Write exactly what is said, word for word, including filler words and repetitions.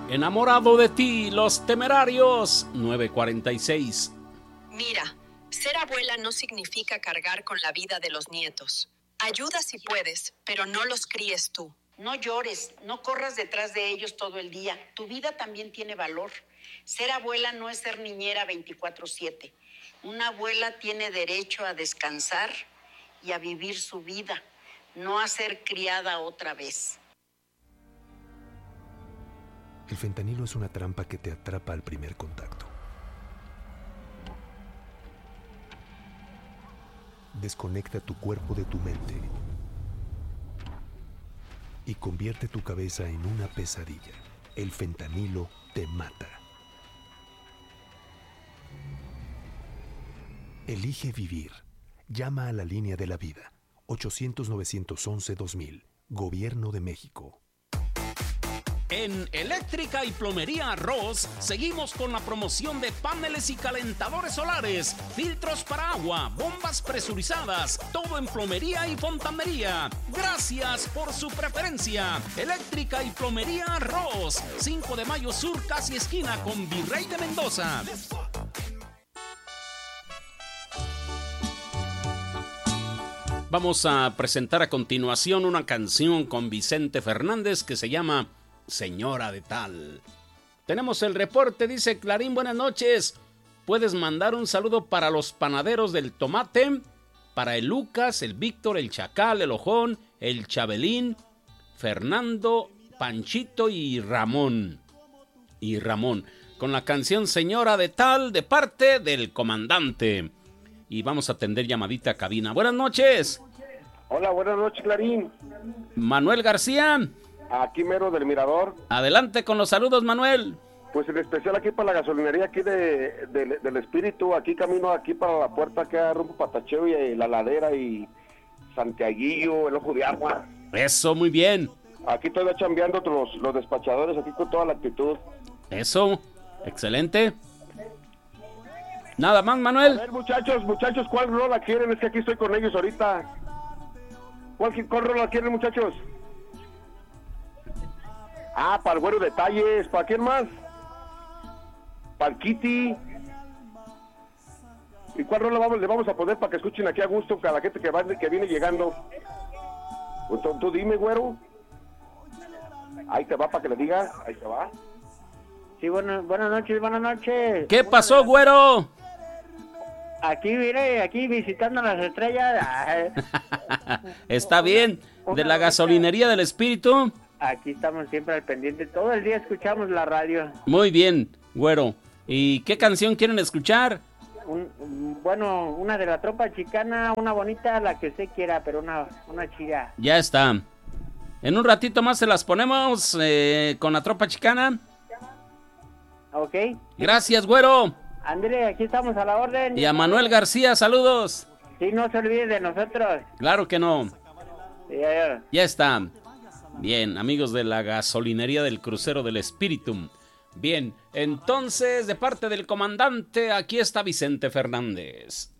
Enamorado de ti, Los Temerarios, nueve cuarenta y seis. Mira, ser abuela no significa cargar con la vida de los nietos. Ayuda si puedes, pero no los críes tú. No llores, no corras detrás de ellos todo el día. Tu vida también tiene valor. Ser abuela no es ser niñera veinticuatro siete. Una abuela tiene derecho a descansar y a vivir su vida, no a ser criada otra vez. El fentanilo es una trampa que te atrapa al primer contacto. Desconecta tu cuerpo de tu mente y convierte tu cabeza en una pesadilla. El fentanilo te mata. Elige vivir. Llama a la línea de la vida. ochocientos, novecientos once, dos mil. Gobierno de México. En Eléctrica y Plomería Arroz seguimos con la promoción de paneles y calentadores solares, filtros para agua, bombas presurizadas, todo en plomería y fontanería. Gracias por su preferencia. Eléctrica y Plomería Arroz, cinco de mayo Sur, casi esquina con Virrey de Mendoza. Vamos a presentar a continuación una canción con Vicente Fernández que se llama Señora de Tal. Tenemos el reporte, dice Clarín, buenas noches. Puedes mandar un saludo para los panaderos del Tomate, para el Lucas, el Víctor, el Chacal, el Ojón, el Chabelín, Fernando, Panchito y Ramón. Y Ramón, con la canción Señora de Tal de parte del comandante. Y vamos a atender llamadita a cabina. Buenas noches. Hola, buenas noches, Clarín. Manuel García. Aquí mero del Mirador. Adelante con los saludos, Manuel. Pues en especial aquí para la gasolinería aquí de, de, del Espíritu, aquí camino aquí para la puerta que rumbo Patacheo y la Ladera y Santiaguillo, el Ojo de Agua. Eso, muy bien. Aquí todavía chambeando los, los despachadores aquí con toda la actitud. Eso, excelente. Nada más, Manuel. A ver, muchachos, muchachos, ¿cuál rola quieren? Es que aquí estoy con ellos ahorita. ¿Cuál, cuál rola quieren, muchachos? Ah, para el Güero Detalles. ¿Para quién más? Para el Kitty. ¿Y cuál rola vamos, le vamos a poner para que escuchen aquí a gusto cada gente que, va, que viene llegando? Tú, tú dime, Güero. Ahí te va para que le diga. Ahí te va. Sí, bueno, buenas noches, buenas noches. ¿Qué pasó, Güero? Aquí, mire, aquí visitando las estrellas. Está bien. De la gasolinería del Espíritu. Aquí estamos siempre al pendiente. Todo el día escuchamos la radio. Muy bien, Güero. ¿Y qué canción quieren escuchar? Un, bueno, una de la Tropa Chicana, una bonita, la que usted quiera, pero una, una chida. Ya está. En un ratito más se las ponemos eh, con la Tropa Chicana. Ok. Gracias, Güero. André, aquí estamos a la orden. Y a Manuel García, saludos. Sí, no se olvide de nosotros. Claro que no. Sí, ya, ya. Ya está. Bien, amigos de la gasolinería del Crucero del Espíritu. Bien, entonces, de parte del comandante, aquí está Vicente Fernández.